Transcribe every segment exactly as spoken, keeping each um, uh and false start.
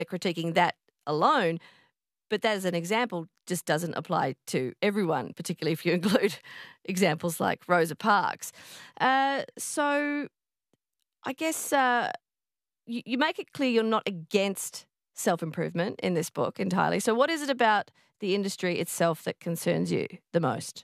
critiquing that alone, but that as an example just doesn't apply to everyone, particularly if you include examples like Rosa Parks. Uh, so I guess uh, you, you make it clear you're not against self-improvement in this book entirely. So what is it about the industry itself that concerns you the most?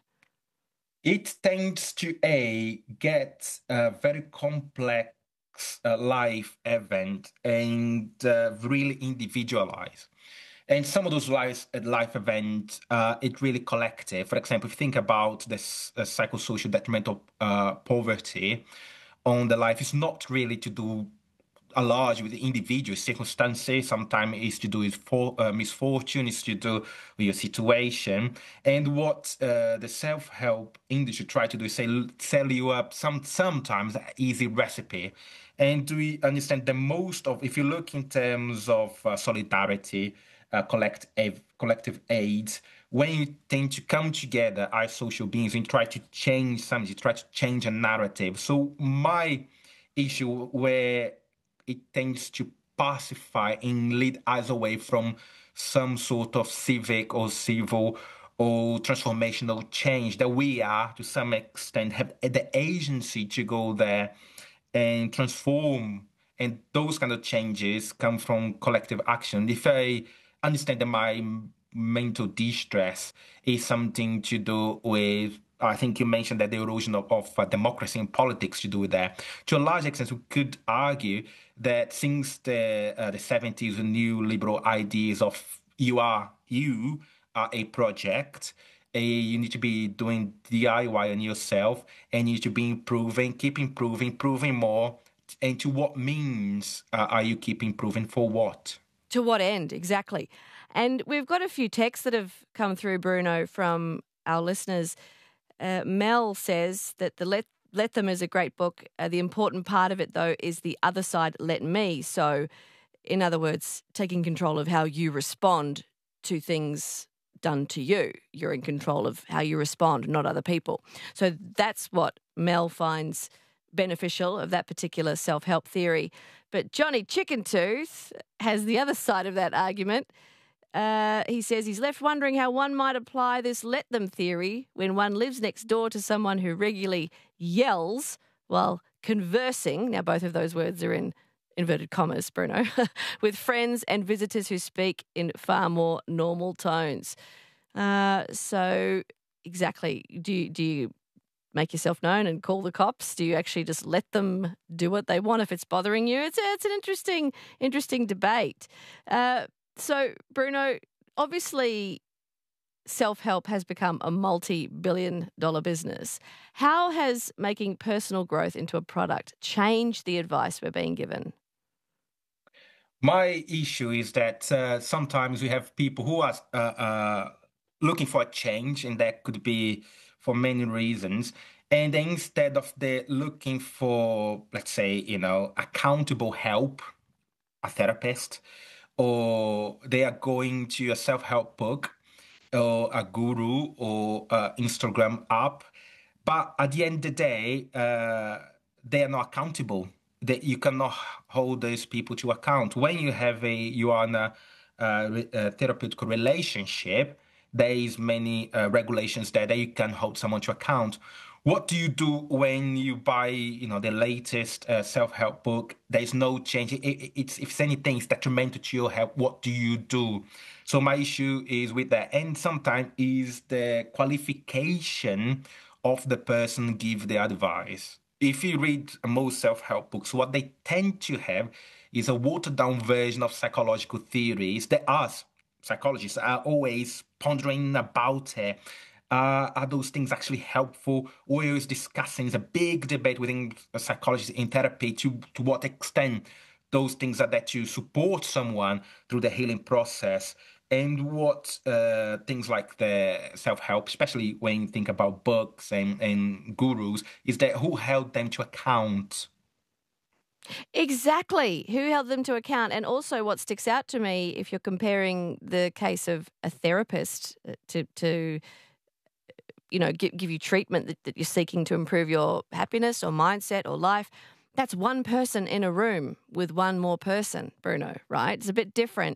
It tends to a get a very complex uh, life event and uh, really individualized. And some of those life, life events, uh, it really collective. For example, if you think about this uh, psychosocial detrimental uh, poverty on the life, it's not really to do a large with the individual circumstances. Sometimes it's to do with for, uh, misfortune, it's to do with your situation. And what uh, the self-help industry try to do is say, sell you up some sometimes an easy recipe. And we understand the most of, if you look in terms of uh, solidarity, uh, collective, collective aid, when you tend to come together as social beings and try to change something, you try to change a narrative. So my issue where it tends to pacify and lead us away from some sort of civic or civil or transformational change that we are, to some extent, have the agency to go there and transform. And those kind of changes come from collective action. If I understand that my mental distress is something to do with, I think you mentioned that the erosion of, of uh, democracy and politics to do with that. To a large extent, we could argue that since the uh, the seventies, the new liberal ideas of you are you are a project, uh, you need to be doing D I Y on yourself, and you need to be improving, keep improving, improving more. And to what means uh, are you keep improving? For what? To what end, exactly. And we've got a few texts that have come through, Bruno, from our listeners. Uh, Mel says that the Let, Let Them is a great book. Uh, the important part of it, though, is the other side, Let Me. So, in other words, taking control of how you respond to things done to you. You're in control of how you respond, not other people. So that's what Mel finds beneficial of that particular self-help theory. But Johnny Chickentooth has the other side of that argument. Uh, he says he's left wondering how one might apply this let them theory when one lives next door to someone who regularly yells while conversing. Now, both of those words are in inverted commas, Bruno, with friends and visitors who speak in far more normal tones. Uh, so exactly, do you, do you make yourself known and call the cops? Do you actually just let them do what they want if it's bothering you? It's, it's an interesting, interesting debate. Uh, So, Bruno, obviously self-help has become a multi-billion dollar business. How has making personal growth into a product changed the advice we're being given? My issue is that uh, sometimes we have people who are uh, uh, looking for a change, and that could be for many reasons. And then instead of they looking for, let's say, you know, accountable help, a therapist, or they are going to a self-help book or a guru or a Instagram app. But at the end of the day, uh, they are not accountable. That you cannot hold those people to account. When you have a you are in a, uh, a therapeutic relationship, there is many uh, regulations there that you can hold someone to account. What do you do when you buy, you know, the latest uh, self-help book? There's no change. It, it, it's if anything, it's detrimental to your health. What do you do? So my issue is with that, and sometimes is the qualification of the person give the advice. If you read most self-help books, what they tend to have is a watered-down version of psychological theories that us psychologists are always pondering about it. Uh, are those things actually helpful? We're always discussing, it's a big debate within psychology in therapy to, to what extent those things are there to support someone through the healing process, and what uh, things like the self-help, especially when you think about books and, and gurus, is that who held them to account? Exactly. Who held them to account? And also what sticks out to me, if you're comparing the case of a therapist to, to you know, give, give you treatment that, that you're seeking to improve your happiness or mindset or life, that's one person in a room with one more person, Bruno, right? It's a bit different